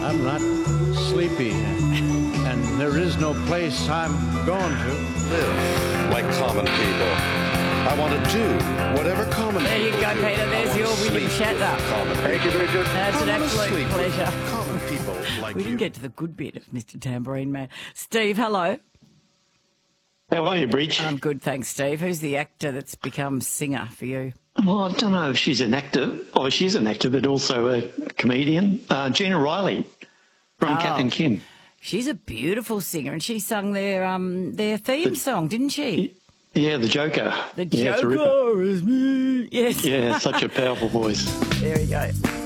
I'm not sleepy, and there is no place I'm going to Live like common people. I want to do whatever common There you people go, do. Peter. There's your William Shatner. Thank you, Bridget. That's an absolute pleasure. Common people like We you. didn't get to the good bit of Mr. Tambourine Man. Steve, hello. How are you, Bridge? I'm good, thanks, Steve. Who's the actor that's become singer for you? Well, I don't know if she's an actor, or she's an actor, but also a comedian. Gina Riley from Kath and Kim. She's a beautiful singer, and she sung their theme song, didn't she? Yeah, the Joker. The Yeah, it's a ripper. Joker is me. Yes. Yeah, such a powerful voice. There you go.